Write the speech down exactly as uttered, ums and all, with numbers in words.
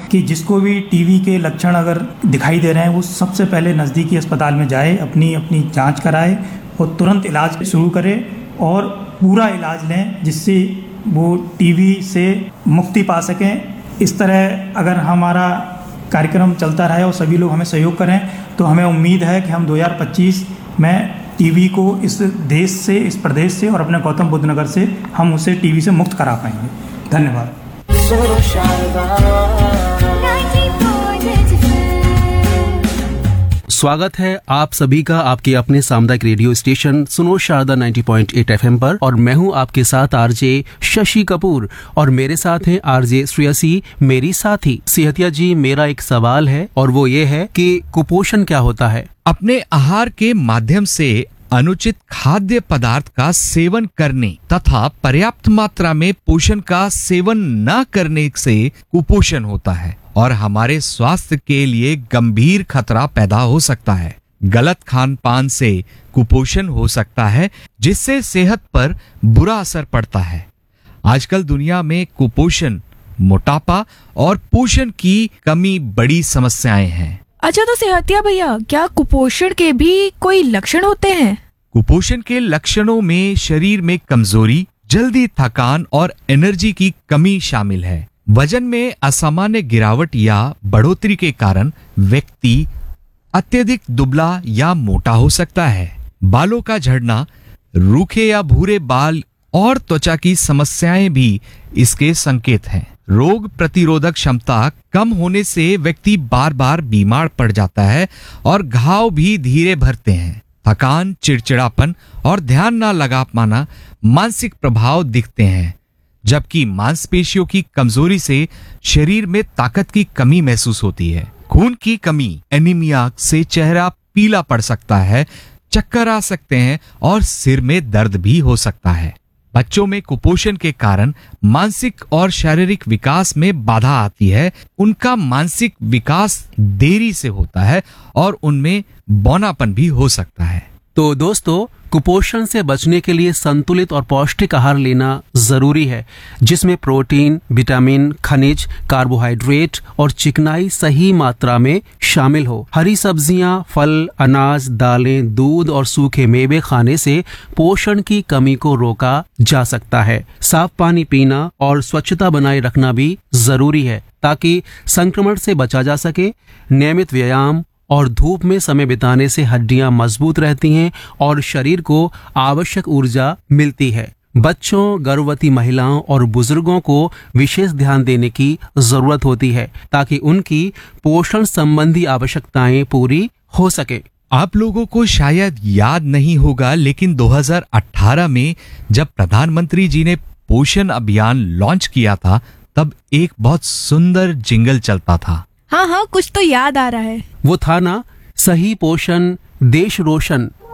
कि जिसको भी टीबी के लक्षण अगर दिखाई दे रहे हैं वो सबसे पहले नज़दीकी अस्पताल में जाए, अपनी अपनी जांच कराए और तुरंत इलाज शुरू करे और पूरा इलाज लें जिससे वो टीबी से मुक्ति पा सकें। इस तरह अगर हमारा कार्यक्रम चलता रहे और सभी लोग हमें सहयोग करें तो हमें उम्मीद है कि हम दो हज़ार पच्चीस में टीबी को इस देश से, इस प्रदेश से और अपने गौतम बुद्ध नगर से हम उसे टीबी से मुक्त करा पाएंगे। धन्यवाद। स्वागत है आप सभी का आपके अपने सामुदायिक रेडियो स्टेशन सुनो शारदा नब्बे पॉइंट आठ एफएम पर, और मैं हूं आपके साथ आरजे शशि कपूर और मेरे साथ हैं आरजे श्रेयसी मेरी साथी। सेहतिया जी, मेरा एक सवाल है और वो ये है कि कुपोषण क्या होता है? अपने आहार के माध्यम से अनुचित खाद्य पदार्थ का सेवन करने तथा पर्याप्त मात्रा में पोषण का सेवन न करने से कुपोषण होता है और हमारे स्वास्थ्य के लिए गंभीर खतरा पैदा हो सकता है। गलत खान पान से कुपोषण हो सकता है जिससे सेहत पर बुरा असर पड़ता है। आजकल दुनिया में कुपोषण, मोटापा और पोषण की कमी बड़ी समस्याएं हैं। अच्छा, तो सेहतिया भैया, क्या कुपोषण के भी कोई लक्षण होते हैं? कुपोषण के लक्षणों में शरीर में कमजोरी, जल्दी थकान और एनर्जी की कमी शामिल है। वजन में असामान्य गिरावट या बढ़ोतरी के कारण व्यक्ति अत्यधिक दुबला या मोटा हो सकता है। बालों का झड़ना, रूखे या भूरे बाल और त्वचा की समस्याएं भी इसके संकेत हैं। रोग प्रतिरोधक क्षमता कम होने से व्यक्ति बार बार बीमार पड़ जाता है और घाव भी धीरे भरते हैं। थकान, चिड़चिड़ापन और ध्यान न लगा पाना मानसिक प्रभाव दिखते हैं, जबकि मांसपेशियों की कमजोरी से शरीर में ताकत की कमी महसूस होती है। खून की कमी, एनीमिया से चेहरा पीला पड़ सकता है, चक्कर आ सकते हैं और सिर में दर्द भी हो सकता है। बच्चों में कुपोषण के कारण मानसिक और शारीरिक विकास में बाधा आती है। उनका मानसिक विकास देरी से होता है और उनमें बौनापन भी हो सकता है। तो दोस्तों, कुपोषण से बचने के लिए संतुलित और पौष्टिक आहार लेना जरूरी है, जिसमें प्रोटीन, विटामिन, खनिज, कार्बोहाइड्रेट और चिकनाई सही मात्रा में शामिल हो। हरी सब्जियां, फल, अनाज, दालें, दूध और सूखे मेवे खाने से पोषण की कमी को रोका जा सकता है। साफ पानी पीना और स्वच्छता बनाए रखना भी जरूरी है ताकि संक्रमण से बचा जा सके। नियमित व्यायाम और धूप में समय बिताने से हड्डियां मजबूत रहती हैं और शरीर को आवश्यक ऊर्जा मिलती है। बच्चों, गर्भवती महिलाओं और बुजुर्गों को विशेष ध्यान देने की जरूरत होती है ताकि उनकी पोषण संबंधी आवश्यकताएं पूरी हो सके। आप लोगों को शायद याद नहीं होगा, लेकिन दो हज़ार अठारह में जब प्रधानमंत्री जी ने पोषण अभियान लॉन्च किया था, तब एक बहुत सुंदर जिंगल चलता था। हाँ हाँ, कुछ तो याद आ रहा है। वो था ना, सही पोषण देश रोशन।